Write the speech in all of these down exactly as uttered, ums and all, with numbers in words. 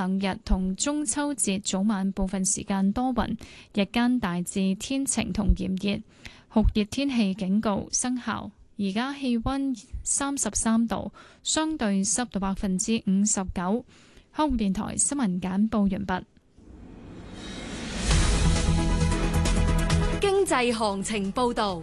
兩日同中秋節早晚部分時間多雲，日間大致天晴同炎熱，酷熱天氣警告生效。而家氣溫三十三度，相對濕度百分之五十九。香港電台新聞簡報完畢。 經濟行情報道。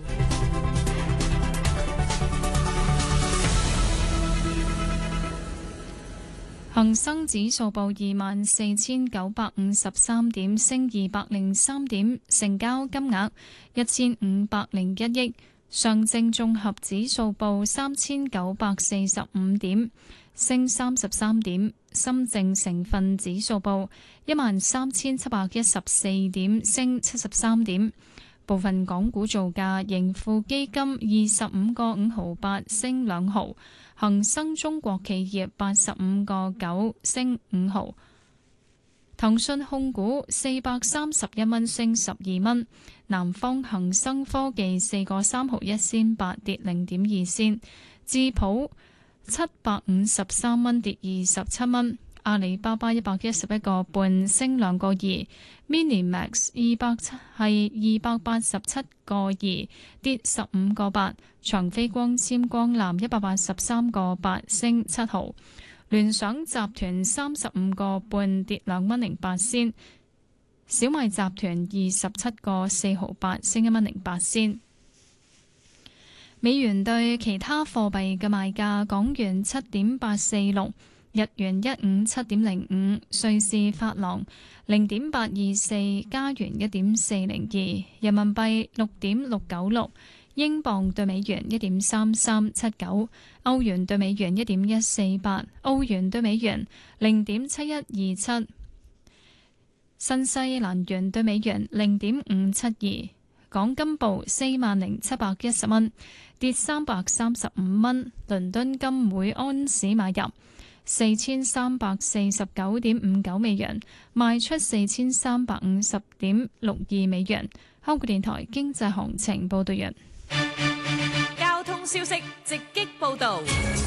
恒生指數報二萬四千九百五十三點，升二百零三點，成交金額一千五百零一億。上證綜合指數報三千九百四十五點，升三十三點。深證成分指數報一萬三千七百一十四點，升七十三點。部分港股造價，盈富基金二十五個五毫八，升兩毫。恒生中國企業八十五個九升五毫，騰訊控股四百三十一蚊升十二蚊，南方恒生科技四個三毫一仙八跌零點二仙，智普七百五十三蚊跌二十七蚊，阿里巴巴一百一十一個半升兩個二 ，Minimax 二百七係二百八十七個二跌十五個八。長飛光纖光纜一百八十三個八升七毫，聯想集團三十五個半跌兩蚊零八仙，小米集團二十七個四毫八升一蚊零八仙。美元對其他貨幣嘅賣價：港元七點八四六，日元一五七點零五，瑞士法郎零點八二四，加元一點四零二，人民幣六點六九六。英鎊對美元一點三三七九，歐元對美元一點一四八，澳元對美元零點七一二七，新西蘭元對美元零點五七二。港金報四萬零七百一十蚊，跌三百三十五蚊。倫敦金每安士買入四千三百四十九點五九美元，賣出四千三百五十點六二美元。香港電台經濟行情報道完。 交通消息直擊報道。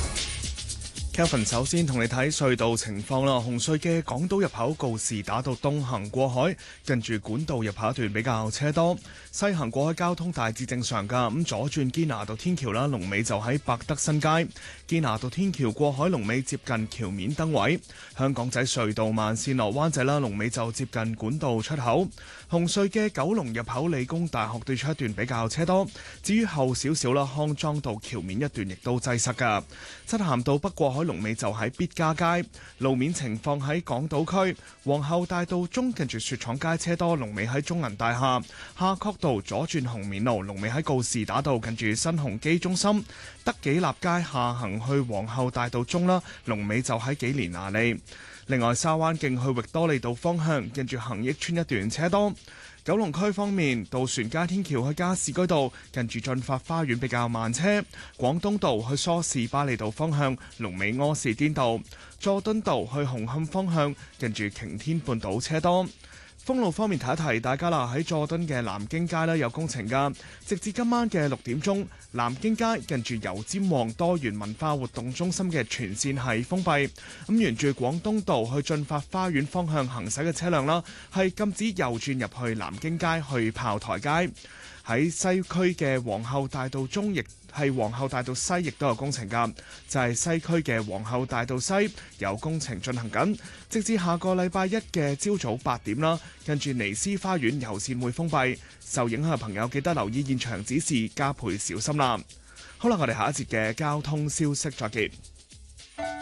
Kelvin 首先同你睇隧道情況啦。紅隧嘅港島入口告士打道東行過海，近住管道入口一段比較車多；西行過海交通大致正常噶。咁左轉堅拿道天橋啦，龍尾就喺百德新街。堅拿道天橋過海龍尾接近橋面燈位。香港仔隧道慢線落灣仔啦，龍尾就接近管道出口。紅隧嘅九龍入口理工大學對出一段比較車多。至於後少少啦，康莊道橋面一段亦都擠塞噶。漆咸道北過海龍尾就喺必嘉街。路面情況喺港島區皇后大道中近住雪廠街車多，龍尾喺中銀大廈。夏慤道左轉紅棉路，龍尾喺告士打道近住新鴻基中心。德己立街下行去皇后大道中啦，龍尾就喺紀連拿利。另外沙灣徑去域多利道方向近住恒益村一段車多。九龍區方面，渡船街天橋去加士居道近住駿發花園比較慢車。廣東道去梳士巴利道方向龍尾柯士甸道。佐敦道去紅磡方向近住擎天半島車多。封路方面提一提大家啦，喺佐敦嘅南京街呢有工程噶，直至今晚嘅六點鐘，南京街近住油尖旺多元文化活動中心嘅全線係封閉。咁沿住廣東道去駿發花園方向行駛嘅車輛啦，係禁止右轉入去南京街去炮台街。喺西區嘅皇后大道中，亦係皇后大道西，亦都有工程㗎。就係、是、西區嘅皇后大道西有工程進行緊，直至下個禮拜一嘅朝早八點啦。跟住尼斯花園油線會封閉，受影響嘅朋友記得留意現場指示，加倍小心啦。好啦，我哋下一節嘅交通消息再見。